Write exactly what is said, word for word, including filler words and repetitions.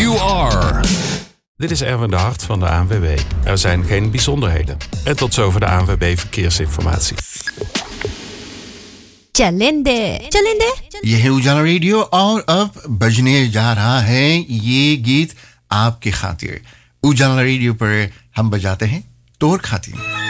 you are. Dit is Erwin de Hart van de A N W B. Er zijn geen bijzonderheden. En tot zover de A N W B verkeersinformatie. चलेंदे चलेंदे ये है उजाला रेडियो और अब बजने जा रहा है ये गीत आपके खातिर। उजाला रेडियो पर हम बजाते हैं तोर खातिर।